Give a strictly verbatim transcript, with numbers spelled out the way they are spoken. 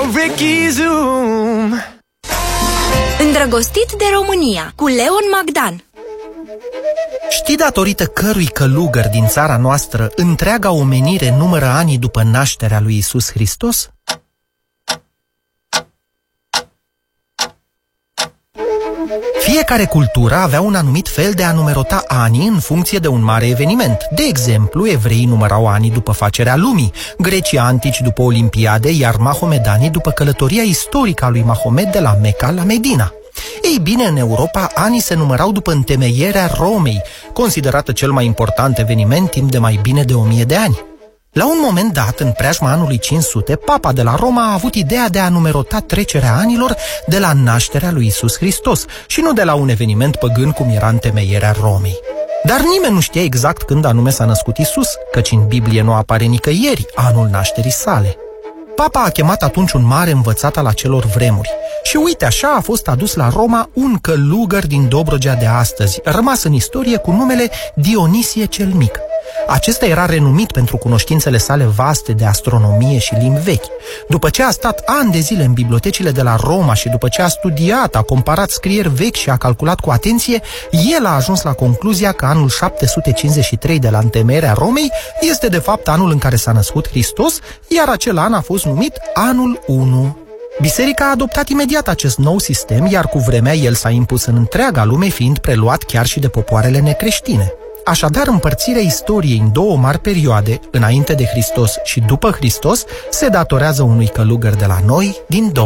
Ricky Zoom. Îndrăgostit de România cu Leon Magdan. Știi datorită cărui călugăr din țara noastră întreaga omenire numără anii după nașterea lui Iisus Hristos? Fiecare cultură avea un anumit fel de a numerota anii în funcție de un mare eveniment. De exemplu, evreii numărau anii după facerea lumii, grecii antici după olimpiade, iar mahomedanii după călătoria istorică a lui Mahomed de la Mecca la Medina. Ei bine, în Europa, anii se numărau după întemeierea Romei, considerată cel mai important eveniment timp de mai bine de o mie de ani. La un moment dat, în preajma anului cinci sute, papa de la Roma a avut ideea de a numerota trecerea anilor de la nașterea lui Iisus Hristos și nu de la un eveniment păgân cum era întemeierea Romei. Dar nimeni nu știa exact când anume s-a născut Iisus, căci în Biblie nu apare nicăieri anul nașterii sale. Papa a chemat atunci un mare învățat al acelor vremuri și uite așa a fost adus la Roma un călugăr din Dobrogea de astăzi, rămas în istorie cu numele Dionisie cel Mic. Acesta era renumit pentru cunoștințele sale vaste de astronomie și limbi vechi. După ce a stat ani de zile în bibliotecile de la Roma și după ce a studiat, a comparat scrieri vechi și a calculat cu atenție, el a ajuns la concluzia că anul șapte sute cincizeci și trei de la întemeierea Romei este de fapt anul în care s-a născut Hristos, iar acel an a fost numit anul unu. Biserica a adoptat imediat acest nou sistem, iar cu vremea el s-a impus în întreaga lume, fiind preluat chiar și de popoarele necreștine. Așadar, împărțirea istoriei în două mari perioade, înainte de Hristos și după Hristos, se datorează unui călugăr de la noi, din